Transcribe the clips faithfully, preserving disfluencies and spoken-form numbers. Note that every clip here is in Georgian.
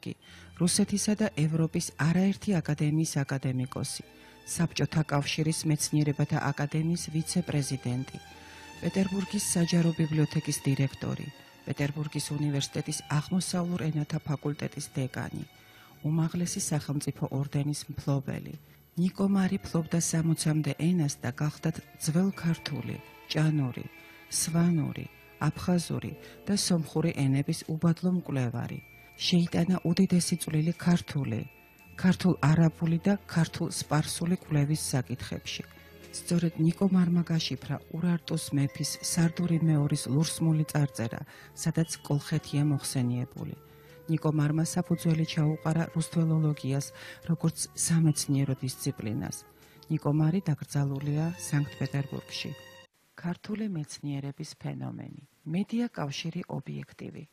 პედაგოგი, რუსეთისა და ევროპის არაერთი აკადემიის აკადემიკოსი, საბჭოთა კავშირის მეცნიერებათა აკადემიის ვიცე-პრეზიდენტი, პეტერბურგის საჯარო ბიბლიოთეკის დირექტორი, პეტერბურგის უნივერსიტეტის აღმოსავლურ ენათა ფაკულტეტის დეკანი, უმაღლესი სახელმწიფო ორდენის მფლობელი. ნიკო მარი ფლობდა სამოცამდე ენას და გახდათ ძველ ქართული, ჭანური, სვანური, აფხაზური და სომხური ენების უბადლო მკვლევარი. შეიტანა უდიდესი წვლილი ქართული, ქართულ-არაბული და ქართულ-სპარსული კვლევის საკითხებში. სწორედ ნიკო მარმა გაშიფრა ურარტუს მეფის სარდური მეორის ლურსმული წარწერა, სადაც კოლხეთია მოხსენიებული. ნიკო მარმა საფუძველი ჩაუყარა რუსთველოლოგიას, როგორც სამეცნიერო დისციპლინას. ნიკო მარი დაკრძალულია სანქტ-პეტერბურგში. ქართული მეცნიერების ფენომენი. მედია კავშირი ობიექტივი.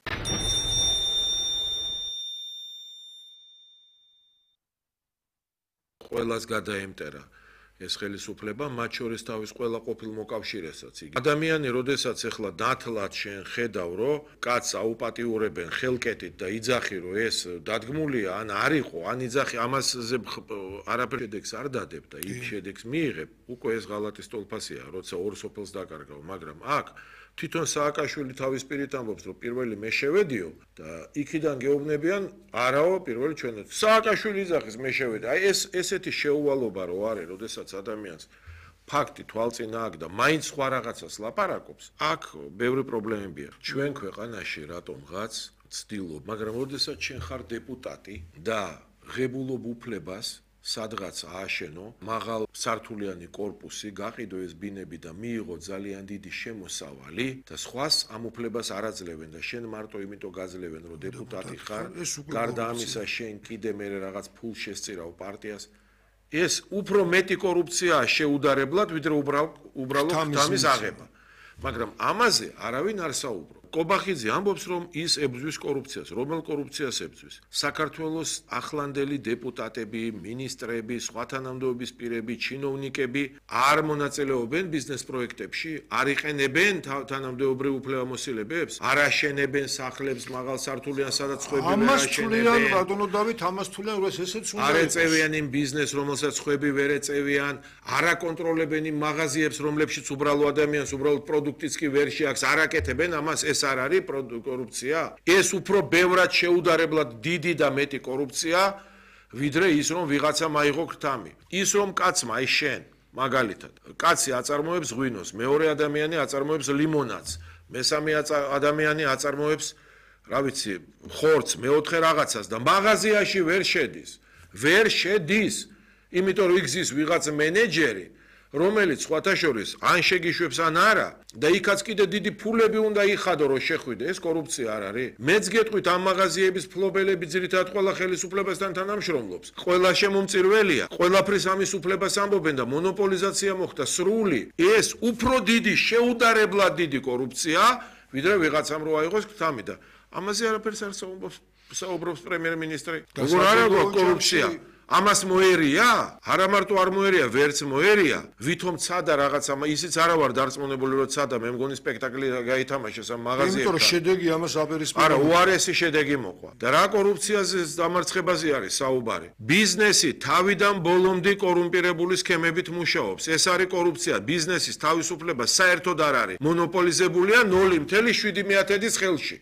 ყველას გადაემტერა ეს ხელისუფლება, მათ შორის თავის ყველა ყოფილ მოკავშირესაც. ადამიანი, როდესაც ეხლა ნათლად შენ ხედავ, რომ კაცს აუპატიურებენ ხელკეთით და იძახი, რომ ეს დადგმულია, ან არ იყო, ან იძახი, ამაზე არაფერ შედეგს არ დადებ და იქ შედეგს მიიღებ, უკვე ეს ღალატის ტოლფასია, როცა ორ სოფელს დაკარგავ, მაგრამ აქ თვითონ სააკაშვილი თავის პირით ამბობს, რომ პირველი მე შევედიო და იქიდან გეუბნებიან, არაო, პირველი ჩვენო. სააკაშვილი იძახის მე შევედი. აი ეს ესეთი შეუვალობა რო არის, როდესაც ადამიანს ფაქტი თვალწინ აქვს და მაინც სხვა რაღაცას ლაპარაკობს, აქ ბევრი პრობლემებია. ჩვენ ქვეყანაში რატომღაც ცდილობ, მაგრამ როდესაც შენ ხარ დეპუტატი და ღებულობ უფლებას სადღაც ააშენო, მაღალ სართულიანი კორპუსი, გაყიდო ეს ბინები და მიიღო ძალიან დიდი შემოსავალი და სხვას ამ უფლებას არ აძლევენ და შენ მარტო იმიტომ გაძლევენ, რომ დეპუტატი ხარ, გარდა ამისა შენ კიდე მე რაღაც ფულს შესწირავ პარტიას. ეს უფრო მეტი კორუფციაა შეუდარებლად, ვიდრე უბრალოდ თამის აღება. მაგრამ ამაზე არავინ არ საუბრობს. კობახიძე ამბობს, რომ ის ებრძვის კორუფციას. რომელ კორუფციას ებრძვის? საქართველოს ახლანდელი დეპუტატები, მინისტრები, სხვა თანამდებობის პირები, ჩინოვნიკები არ მონაწილეობენ ბიზნეს პროექტებში, არ იყენებენ თანამდებობრივ უფლებამოსილებებს, არ აშენებენ სახლებს მაღალ სართულიან, სადაც ხვები ვერ აშენებენ. ბატონო დავით, ამას თვლიან, რომ ესეც უნდა არ ეწევიან იმ ბიზნესს, რომელსაც ხვები ვერ ეწევიან, არ აკონტროლებენ იმ მაღაზიებს, რომლებშიც უბრალო ადამიანს უბრალოდ პროდუქტიც კი ვერ შეაქვს, არ აკეთებენ ამას. ეს არ არის კორუფცია? ეს უფრო ბევრად შეუდარებლად დიდი და მეტი კორუფცია, ვიდრე ის რომ ვიღაცა მაიღო ქრთამი. ის რომ კაცმა, აი შენ, მაგალითად, კაცი აწარმოებს ღვინოს, მეორე ადამიანი აწარმოებს ლიმონადს, მესამე ადამიანი აწარმოებს, რა ვიცი, ხორცს, მეოთხე რაღაცას და მაღაზიაში ვერ შედის. ვერ შედის, იმიტომ რომ იგზის ვიღაც მენეჯერი, რომელიც სხვათა შორის ან შეგიშვებს ან არა და იქაც კიდე დიდი ფულები უნდა იხადო რომ შეხვიდე, ეს კორუფცია არ არის? მეც გეტყვით ამ მაღაზიების ფლობელები ძირითადად ყველა ხელისუფლებასთან თანამშრომლობს. ყველა შემომწირველია, ყველაფრის ამის უფლებას ამბობენ და მონოპოლიზაცია მოხდა სრული. ეს უფრო დიდი შეუდარებლად დიდი კორუფცია, ვიდრე ვიღაცამ რო აიღოს ქთამი და ამაზე არაფერს არ საუბრობს პრემიერ-მინისტრი. როგორ არ აქვს კორუფცია? ამას მოერია? არა მარტო არ მოერია, ვერც მოერია. ვითომ ცადა რაღაცა, ისიც არა ვარ დარწმუნებული, რომ ცადა, მე მგონი სპექტაკლი გაითამაშეს ამ მაღაზიებთან. იმიტომ რომ შედეგი ამას აპირისპირებს. არა, უარესი შედეგი მოყვა. და რა კორუფციაზე დამარცხებაზე არის საუბარი? ბიზნესი თავიდან ბოლომდე კორუმპირებული სქემებით მუშაობს. ეს არის კორუფცია. ბიზნესის თავისუფლება საერთოდ არ არის. მონოპოლიზებულია ნული ათეული შვიდი მეათედის ხელში.